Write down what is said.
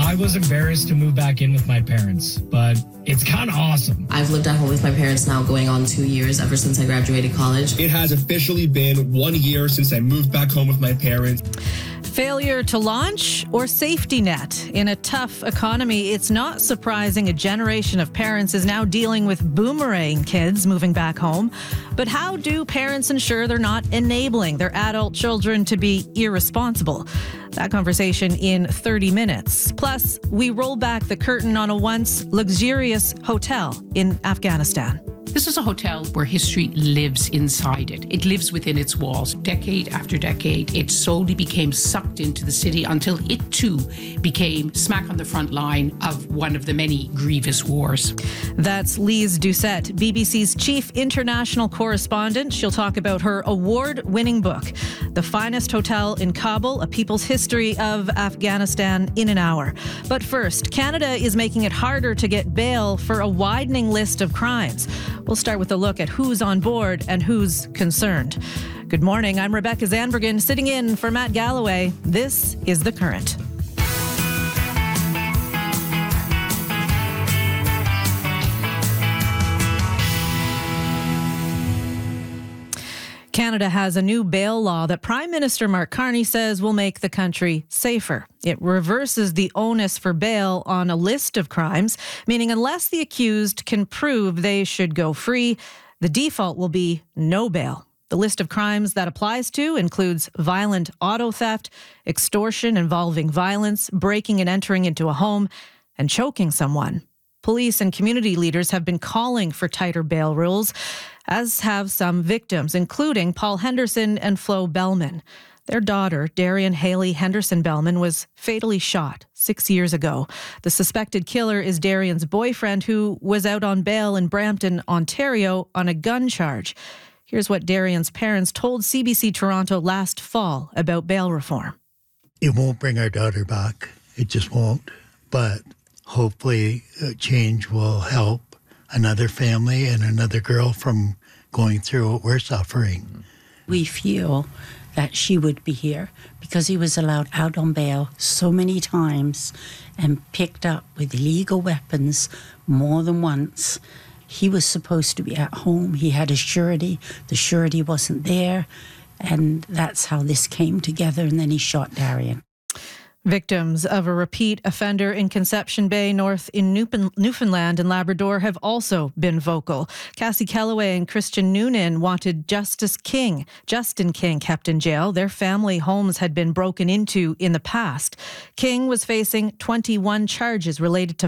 I was embarrassed to move back in with my parents, but it's kind of awesome. I've lived at home with my parents now going on 2 years ever since I graduated college. It has officially been 1 year since I moved back home with my parents. Failure to launch or safety net? In a tough economy, it's not surprising a generation of parents is now dealing with boomerang kids moving back home. But how do parents ensure they're not enabling their adult children to be irresponsible? That conversation in 30 minutes. Plus, we roll back the curtain on a once luxurious hotel in Afghanistan. This is a hotel where history lives inside it. It lives within its walls. Decade after decade, it slowly became sucked into the city until it too became smack on the front line of one of the many grievous wars. That's Lise Doucette, BBC's chief international correspondent. She'll talk about her award-winning book, The Finest Hotel in Kabul, A People's History of Afghanistan, in an hour. But first, Canada is making it harder to get bail for a widening list of crimes. We'll start with a look at who's on board and who's concerned. Good morning, I'm Rebecca Zandbergen, sitting in for Matt Galloway. This is The Current. Canada has a new bail law that Prime Minister Mark Carney says will make the country safer. It reverses the onus for bail on a list of crimes, meaning unless the accused can prove they should go free, the default will be no bail. The list of crimes that applies to includes violent auto theft, extortion involving violence, breaking and entering into a home, and choking someone. Police and community leaders have been calling for tighter bail rules, as have some victims, including Paul Henderson and Flo Bellman. Their daughter, Darian Haley Henderson Bellman, was fatally shot 6 years ago. The suspected killer is Darian's boyfriend, who was out on bail in Brampton, Ontario, on a gun charge. Here's what Darian's parents told CBC Toronto last fall about bail reform. It won't bring our daughter back. It just won't. But hopefully change will help another family and another girl from going through what we're suffering. We feel that she would be here because he was allowed out on bail so many times and picked up with illegal weapons more than once. He was supposed to be at home. He had a surety. The surety wasn't there. And that's how this came together. And then he shot Darian. Victims of a repeat offender in Conception Bay North in Newfoundland and Labrador have also been vocal. Cassie Kellaway and Christian Noonan wanted Justin King kept in jail. Their family homes had been broken into in the past. King was facing 21 charges related to